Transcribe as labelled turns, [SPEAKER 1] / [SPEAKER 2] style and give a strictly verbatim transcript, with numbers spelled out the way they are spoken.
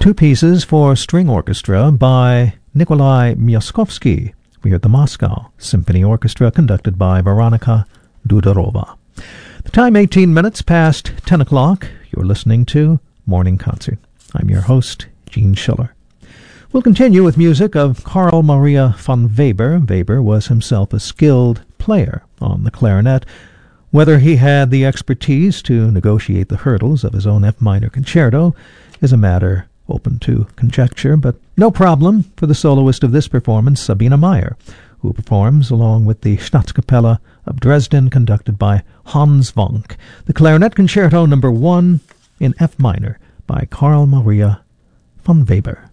[SPEAKER 1] two pieces for string orchestra by Nikolai Myaskovsky. We heard the Moscow Symphony Orchestra conducted by Veronika Dudorova. The time eighteen minutes past ten o'clock. You're listening to Morning Concert. I'm your host, Gene Schiller. We'll continue with music of Carl Maria von Weber. Weber was himself a skilled player on the clarinet. Whether he had the expertise to negotiate the hurdles of his own F minor concerto is a matter open to conjecture, but no problem for the soloist of this performance, Sabine Meyer, who performs along with the Staatskapelle of Dresden, conducted by Hans Vonk, the Clarinet Concerto Number One in F minor by Carl Maria von Weber.